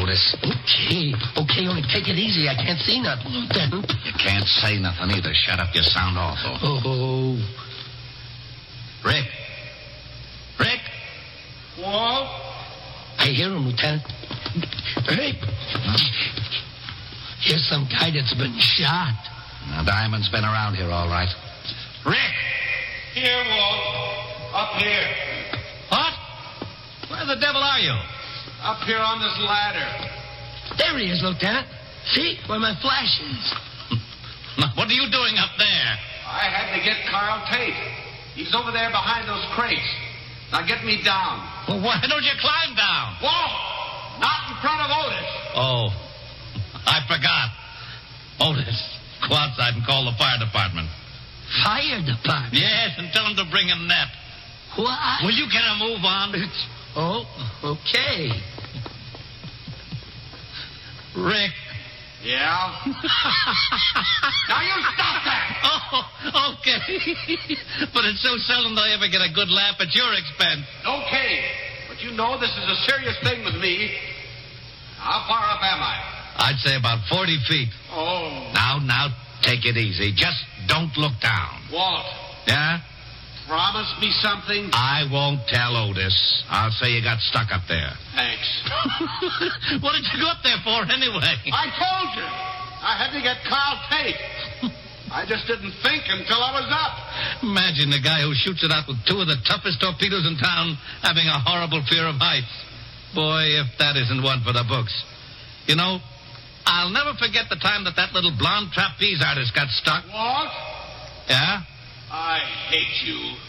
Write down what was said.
Otis. Okay, only take it easy. I can't see nothing, Lieutenant. You can't say nothing either. Shut up, you sound awful. Oh. Rick? Walt? I hear him, Lieutenant. Hey. Here's some guy that's been shot. Now, Diamond's been around here, all right. Rick! Here, Walt. Up here. What? Where the devil are you? Up here on this ladder. There he is, Lieutenant. See? Where my flash is. What are you doing up there? I had to get Carl Tate. He's over there behind those crates. Now get me down. Well, why don't you climb down? Walt! Not in front of Otis. Oh, I forgot. Otis, go outside and call the fire department. Fire department? Yes, and tell them to bring a net. What? Will you get a move on? Oh, okay. Rick. Yeah? Now you stop that! Oh, okay. But it's so seldom that I ever get a good laugh at your expense. Okay. But you know this is a serious thing with me. How far up am I? I'd say about 40 feet. Oh. Now, take it easy. Just don't look down. Walt, Yeah? promise me something? I won't tell Otis. I'll say you got stuck up there. Thanks. What did you go up there for, anyway? I told you. I had to get Carl Tate. I just didn't think until I was up. Imagine the guy who shoots it out with two of the toughest torpedoes in town having a horrible fear of heights. Boy, if that isn't one for the books. You know, I'll never forget the time that little blonde trapeze artist got stuck. Walt, Yeah? I hate you.